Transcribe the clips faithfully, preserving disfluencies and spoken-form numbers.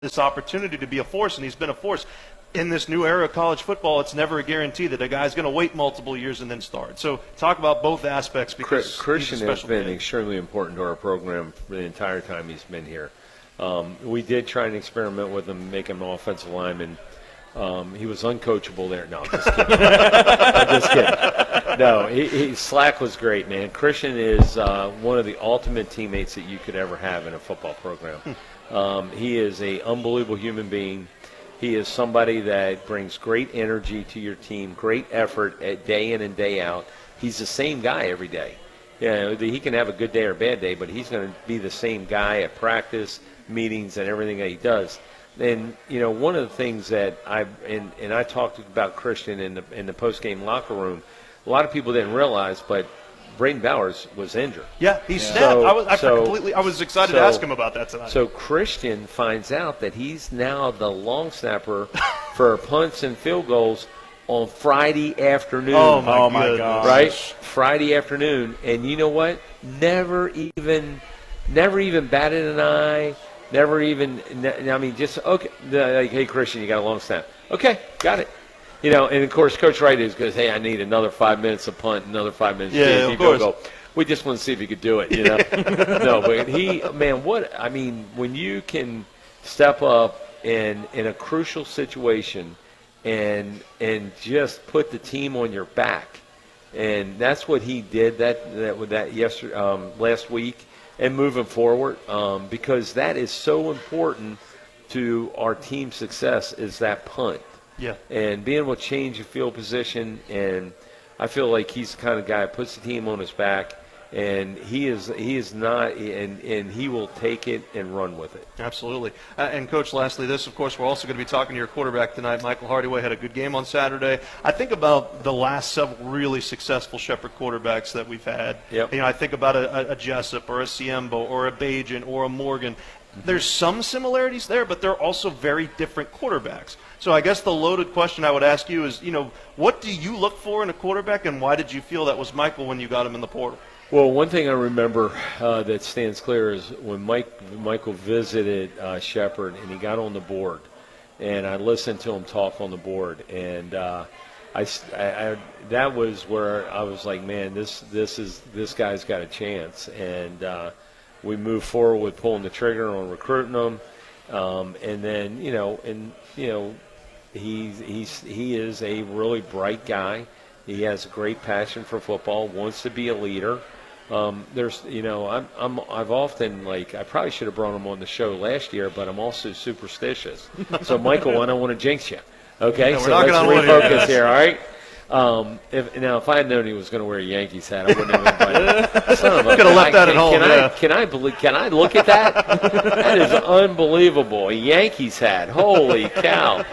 this opportunity to be a force, and he's been a force. In this new era of college football, it's never a guarantee that a guy's going to wait multiple years and then start. So talk about both aspects, because Christian he's a has special been kid. extremely important to our program for the entire time he's been here. Um, we did try and experiment with him, make him an offensive lineman. Um, he was uncoachable there. No, I'm just kidding. I'm just kidding. No, he, he, Slack was great, man. Christian is uh, one of the ultimate teammates that you could ever have in a football program. Um, he is an unbelievable human being. He is somebody that brings great energy to your team, great effort at day in and day out. He's the same guy every day. Yeah, he can have a good day or a bad day, but he's going to be the same guy at practice, meetings, and everything that he does. And, you know, one of the things that I and, and I talked about Christian in the in the post-game locker room, a lot of people didn't realize, but Braden Bowers was injured. Yeah, he snapped. So, I was I so, completely. I was excited so, to ask him about that tonight. So Christian finds out that he's now the long snapper for punts and field goals on Friday afternoon. Oh my, oh my gosh! Right, Friday afternoon, and you know what? Never even, never even batted an eye. Never even. I mean, just okay. Like, hey, Christian, you got a long snap. Okay, got it. You know, and of course, Coach Wright is goes, hey, I need another five minutes of punt, another five minutes. Yeah, of of course. Go. We just want to see if he could do it, you know. No, but he, man, what, I mean, when you can step up in in a crucial situation and and just put the team on your back, and that's what he did that that with that yesterday, um, last week, and moving forward, um, because that is so important to our team's success is that punt. Yeah. And being able to change your field position, and I feel like he's the kind of guy that puts the team on his back, and he is he is not, and, and he will take it and run with it. Absolutely. Uh, and, Coach, lastly, this, of course, we're also going to be talking to your quarterback tonight. Michael Hardaway had a good game on Saturday. I think about the last several really successful Shepherd quarterbacks that we've had. Yep. You know, I think about a, a Jessup or a Siembo or a Bajan or a Morgan. Mm-hmm. There's some similarities there, but they're also very different quarterbacks. So I guess the loaded question I would ask you is, you know, what do you look for in a quarterback, and why did you feel that was Michael when you got him in the portal? Well, one thing I remember uh, that stands clear is when Mike Michael visited uh, Shepherd and he got on the board, and I listened to him talk on the board, and uh, I, I, I that was where I was like, man, this this is this guy's got a chance, and uh, we moved forward with pulling the trigger on recruiting him, um, and then you know, and you know. He's, he's, he is a really bright guy. He has a great passion for football, wants to be a leader. Um, there's, you know, I'm, I'm, I've often, like, I probably should have brought him on the show last year, but I'm also superstitious. So, Michael, I don't want to jinx you. Okay, no, so let's refocus here, all right? Um, if, now, if I had known he was going to wear a Yankees hat, I wouldn't have invited him. Son of a, could have left that at can, home. Can, yeah. I, can I believe? Can I look at that? That is unbelievable. A Yankees hat. Holy cow!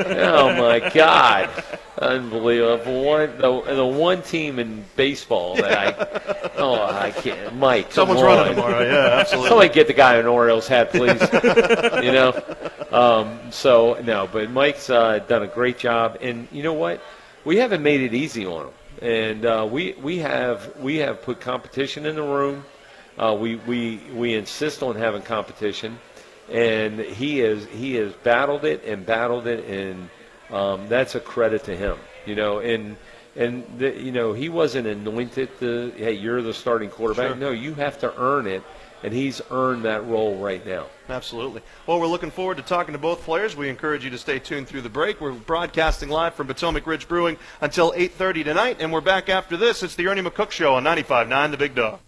Oh my God! Unbelievable. One, the, the one team in baseball that I. Oh, I can't. Mike, someone's come on. running tomorrow. Yeah, absolutely. Somebody get the guy an Orioles hat, please. You know. Um, so no, but Mike's uh, done a great job, and you know what? We haven't made it easy on him, and uh, we we have we have put competition in the room. Uh, we we we insist on having competition, and he is he has battled it and battled it, and um, that's a credit to him. You know, and and the, you know he wasn't anointed to hey you're the starting quarterback. Sure. No, you have to earn it, and he's earned that role right now. Absolutely. Well, we're looking forward to talking to both players. We encourage you to stay tuned through the break. We're broadcasting live from Potomac Ridge Brewing until eight thirty tonight, and we're back after this. It's the Ernie McCook Show on ninety-five point nine The Big Dog.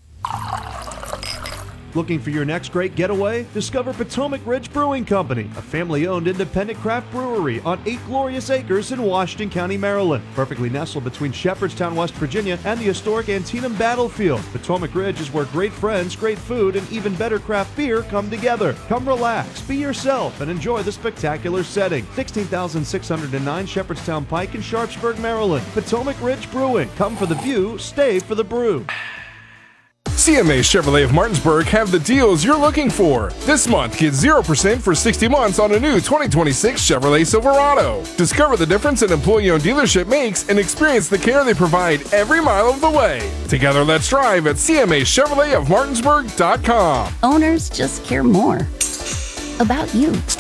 Looking for your next great getaway? Discover Potomac Ridge Brewing Company, a family-owned independent craft brewery on eight glorious acres in Washington County, Maryland. Perfectly nestled between Shepherdstown, West Virginia, and the historic Antietam battlefield, Potomac Ridge is where great friends, great food, and even better craft beer come together. Come relax, be yourself, and enjoy the spectacular setting. sixteen thousand six hundred nine Shepherdstown Pike in Sharpsburg, Maryland. Potomac Ridge Brewing. Come for the view, stay for the brew. C M A Chevrolet of Martinsburg have the deals you're looking for. This month, get zero percent for sixty months on a new twenty twenty-six Chevrolet Silverado. Discover the difference an employee-owned dealership makes and experience the care they provide every mile of the way. Together, let's drive at C M A Chevrolet of Martinsburg dot com. Owners just care more. about you.